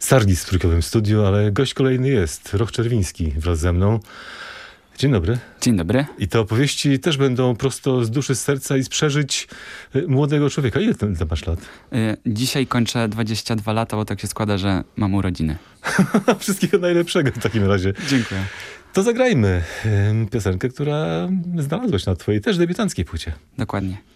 Stargis w Trójkowym Studiu, ale gość kolejny jest, Roch Czerwiński wraz ze mną. Dzień dobry. Dzień dobry. I te opowieści też będą prosto z duszy, z serca i z przeżyć młodego człowieka. Ile ty masz lat? Dzisiaj kończę 22 lata, bo tak się składa, że mam urodziny. Wszystkiego najlepszego w takim razie. Dziękuję. To zagrajmy piosenkę, która znalazłaś na twojej też debiutanckiej płycie. Dokładnie.